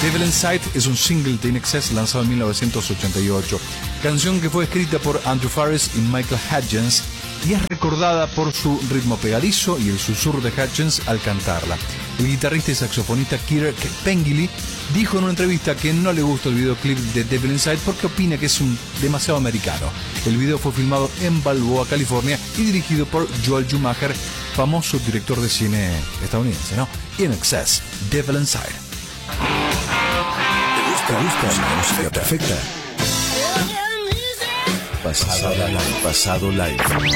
Devil Inside es un single de INXS lanzado en 1988, canción que fue escrita por Andrew Farriss y Michael Hutchence y es recordada por su ritmo pegadizo y el susurro de Hutchence al cantarla. El guitarrista y saxofonista Kirk Pengilly dijo en una entrevista que no le gusta el videoclip de Devil Inside porque opina que es demasiado americano. El video fue filmado en Balboa, California y dirigido por Joel Schumacher, famoso director de cine estadounidense, ¿no? INXS, Devil Inside. ¿Te gusta la música perfecta? Pasado live.